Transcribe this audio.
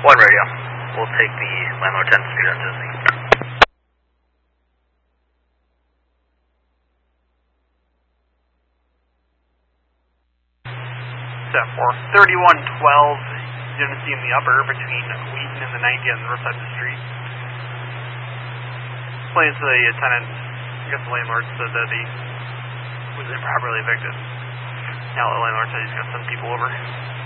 One radio. We'll take the landlord 10 Street on Disney. 3112, units in the upper between Wheaton and the 90 on the north side of the street. Explains to the tenant, I guess the landlord said that he was improperly evicted. Now the landlord said he's going to send people over.